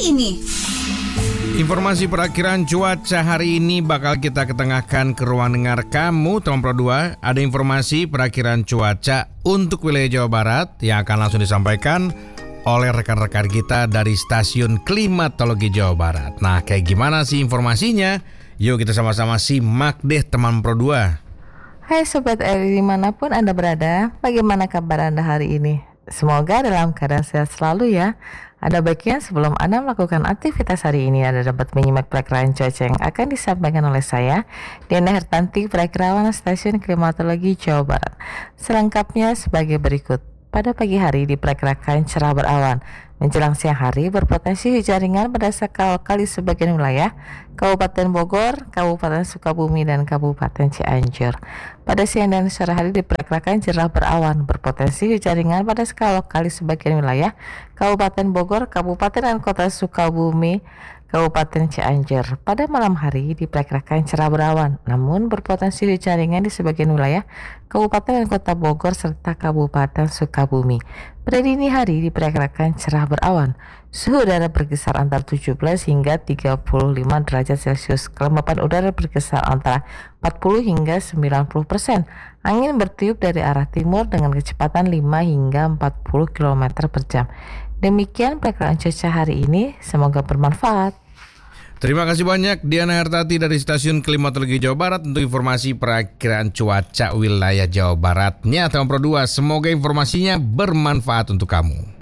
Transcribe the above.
ini. Informasi perakhiran cuaca hari ini bakal kita ketengahkan ke ruang dengar kamu, teman Pro 2. Ada informasi perakhiran cuaca untuk wilayah Jawa Barat yang akan langsung disampaikan oleh rekan-rekan kita dari Stasiun Klimatologi Jawa Barat. Nah, kayak gimana sih informasinya? Yuk kita sama-sama simak deh, teman Pro 2. Hai Sobat RI dimanapun Anda berada, bagaimana kabar Anda hari ini? Semoga dalam keadaan sehat selalu ya. Ada baiknya sebelum Anda melakukan aktivitas hari ini, Anda dapat menyimak perakiraan cuaca yang akan disampaikan oleh saya, Diana Hertanti, Perakirawan Stasiun Klimatologi Jawa Barat. Selengkapnya sebagai berikut. Pada pagi hari diperkirakan cerah berawan. Menjelang siang hari berpotensi hujan ringan pada skala kali sebagian wilayah Kabupaten Bogor, Kabupaten Sukabumi, dan Kabupaten Cianjur. Pada siang dan sore hari diperkirakan cerah berawan, berpotensi hujan ringan pada skala kali sebagian wilayah Kabupaten Bogor, Kabupaten dan Kota Sukabumi, Kabupaten Cianjur. Pada malam hari diperkirakan cerah berawan, namun berpotensi hujan ringan di sebagian wilayah Kabupaten dan Kota Bogor serta Kabupaten Sukabumi. Pada dini hari diperkirakan cerah berawan. Suhu udara berkisar antara 17 hingga 35 derajat Celcius. Kelembapan udara berkisar antara 40 hingga 90%. Angin bertiup dari arah timur dengan kecepatan 5 hingga 40 km per jam. Demikian perakiraan cuaca hari ini, semoga bermanfaat. Terima kasih banyak Diana Hertati dari Stasiun Klimatologi Jawa Barat untuk informasi perakiraan cuaca wilayah Jawa Baratnya, teman Pro 2. Semoga informasinya bermanfaat untuk kamu.